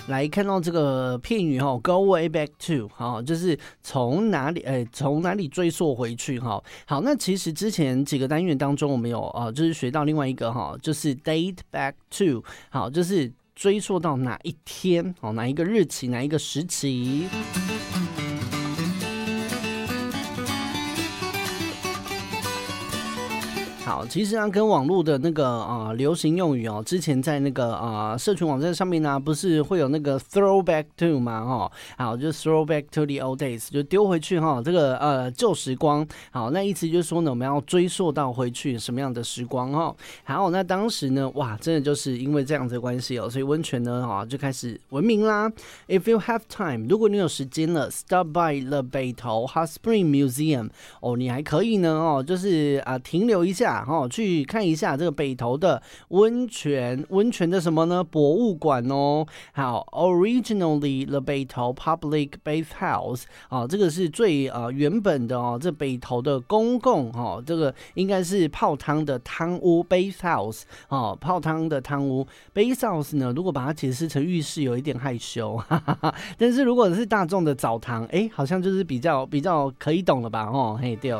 来看到这个片语哈 ，go way back to 哈，就是从哪里追溯回去哈。好，那其实之前几个单元当中，我们有就是学到另外一个哈，就是 date back to 好，就是追溯到哪一天哦，哪一个日期，哪一个时期。好，其实跟网络的那个流行用语哦，之前在那个社群网站上面呢，不是会有那个 throwback to 吗？好，就 throwback to the old days， 就丢回去这个旧时光。好，那意思就是说呢，我们要追溯到回去什么样的时光好，那当时呢，哇，真的就是因为这样子的关系所以温泉呢就开始闻名啦。If you have time， 如果你有时间了 ，stop by the 北投 Hot Spring Museum， 你还可以呢就是停留一下。去看一下这个北投的温泉的什么呢？博物馆好 ，Originally the 北投 Public Bathhouse， 这个是最原本的这北投的公共这个应该是泡汤的汤屋 Bathhouse 泡汤的汤屋 Bathhouse 呢，如果把它解释成浴室有一点害羞，但是如果是大众的澡堂，好像就是比较可以懂了吧？嘿，对。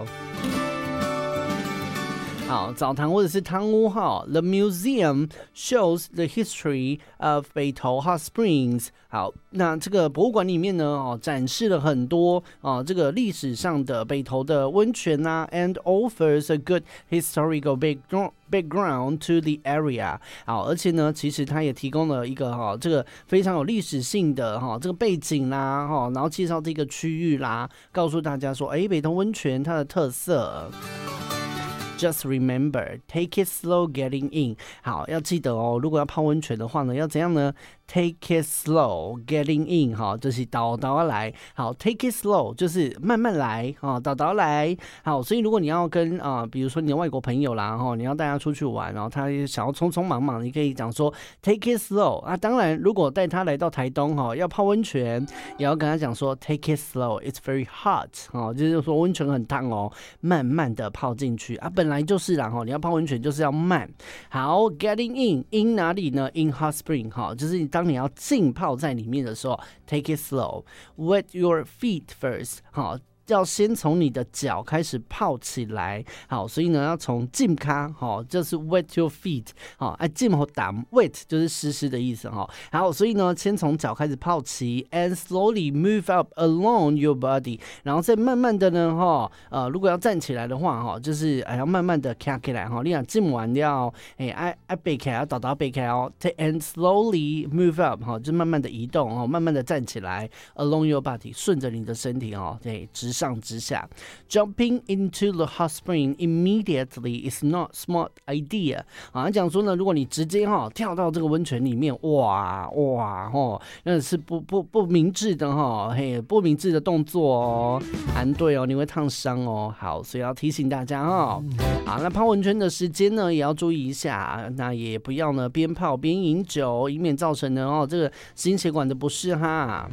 好，澡堂或者是汤屋The museum shows the history of 北投 Hot Springs。好，那这个博物馆里面呢展示了很多这个历史上的北投的温泉and offers a good historical background to the area。好，而且呢，其实它也提供了一个这个非常有历史性的这个背景啦然后介绍这个区域啦，告诉大家说，北投温泉它的特色。Just remember, take it slow getting in。 好，要记得如果要泡温泉的话呢，要怎样呢？Take it slow, getting in 就是倒来。好 ，take it slow 就是慢慢来倒来。好，所以如果你要跟比如说你的外国朋友啦你要带他出去玩，然后他想要匆匆忙忙，你可以讲说 take it slow 当然，如果带他来到台东要泡温泉，也要跟他讲说 take it slow, it's very hot 就是说温泉很烫慢慢的泡进去本来就是啦你要泡温泉就是要慢。好 ，getting in 哪里呢 ？In hot spring 就是当你要浸泡在里面的时候 ，take it slow, wet your feet first 要先从你的脚开始泡起来。好，所以呢要从浸咖就是 wet your feet 浸后打 wet 就是湿湿的意思好，所以呢先从脚开始泡起 and slowly move up along your body， 然后再慢慢的呢如果要站起来的话就是要慢慢的站起来你想浸完了背起来要倒背起来and slowly move up 就慢慢的移动慢慢的站起来 along your body， 顺着你的身体对，直上直下。 Jumping into the hot spring immediately is not smart idea。 讲说呢，如果你直接跳到这个温泉里面，哇那是不明智的不明智的动作对你会烫伤好，所以要提醒大家好，那泡温泉的时间呢也要注意一下，那也不要呢边泡边饮酒，以免造成呢这个心血管的不适哈。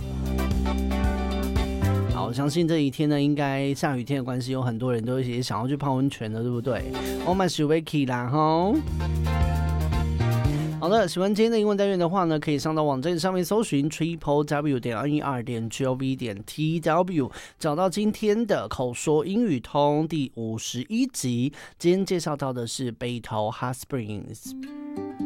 好，我相信这一天呢，应该下雨天的关系，有很多人都也想要去泡温泉的，对不对？我们是 Vicky 啦吼。好的，喜欢今天的英文单元的话呢，可以上到网站上面搜寻 www.122.gov.tw， 找到今天的口说英语通第51集。今天介绍到的是北投 Hot Springs。